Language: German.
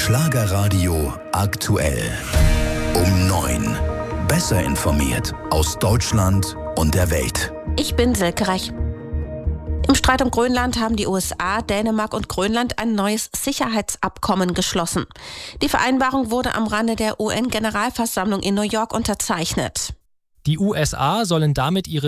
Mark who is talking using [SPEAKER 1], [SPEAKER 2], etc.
[SPEAKER 1] Schlagerradio aktuell. Um 9. Besser informiert aus Deutschland und der Welt.
[SPEAKER 2] Ich bin Silke Reich. Im Streit um Grönland haben die USA, Dänemark und Grönland ein neues Sicherheitsabkommen geschlossen. Die Vereinbarung wurde am Rande der UN-Generalversammlung in New York unterzeichnet.
[SPEAKER 3] Die USA sollen damit ihre